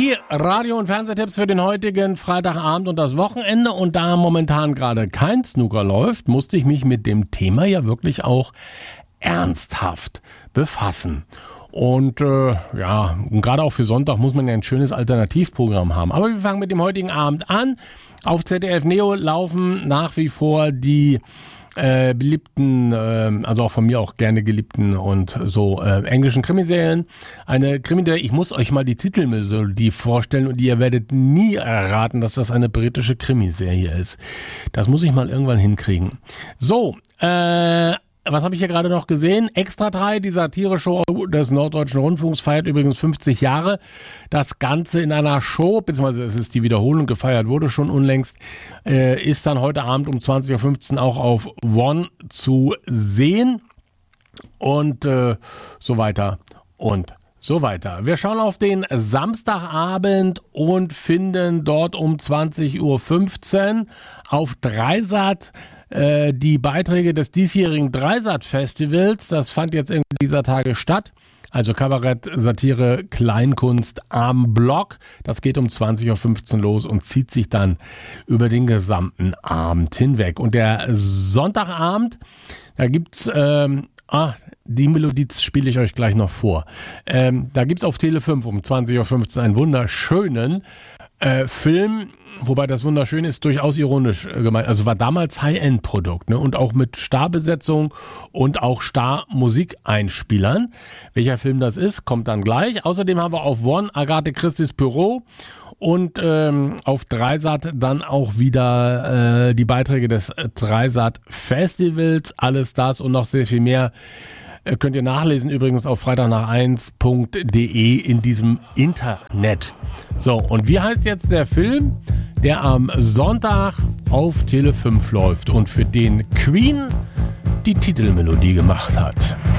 Die Radio- und Fernsehtipps für den heutigen Freitagabend und das Wochenende. Und da momentan gerade kein Snooker läuft, musste ich mich mit dem Thema ja wirklich auch ernsthaft befassen. Und gerade auch für Sonntag muss man ja ein schönes Alternativprogramm haben. Aber wir fangen mit dem heutigen Abend an. Auf ZDF Neo laufen nach wie vor die beliebten, also auch von mir auch gerne geliebten und so englischen Krimiserien. Eine Krimiserie, ich muss euch mal die Titelmelodie vorstellen und ihr werdet nie erraten, dass das eine britische Krimiserie ist. Das muss ich mal irgendwann hinkriegen. So, was habe ich hier gerade noch gesehen? Extra 3, die Satire-Show des Norddeutschen Rundfunks, feiert übrigens 50 Jahre. Das Ganze in einer Show, beziehungsweise es ist die Wiederholung, gefeiert wurde schon unlängst, ist dann heute Abend um 20.15 Uhr auch auf One zu sehen. Und so weiter und so weiter. Wir schauen auf den Samstagabend und finden dort um 20.15 Uhr auf Dreisat die Beiträge des diesjährigen Dreisat-Festivals. Das fand jetzt irgendwie dieser Tage statt. Also Kabarett, Satire, Kleinkunst am Block. Das geht um 20.15 Uhr los und zieht sich dann über den gesamten Abend hinweg. Und der Sonntagabend, da gibt's die Melodie spiele ich euch gleich noch vor. Da gibt's auf Tele 5 um 20.15 Uhr einen wunderschönen Film, wobei das wunderschön ist, durchaus ironisch gemeint. Also war damals High-End-Produkt, ne? Und auch mit Starbesetzung und auch Star-Musikeinspielern. Welcher Film das ist, kommt dann gleich. Außerdem haben wir auf One Agathe Christie's Büro und auf Dreisat dann auch wieder die Beiträge des Dreisat Festivals. Alles das und noch sehr viel mehr könnt ihr nachlesen, übrigens auf freitagnach1.de in diesem Internet. So, und wie heißt jetzt der Film, der am Sonntag auf Tele 5 läuft und für den Queen die Titelmelodie gemacht hat?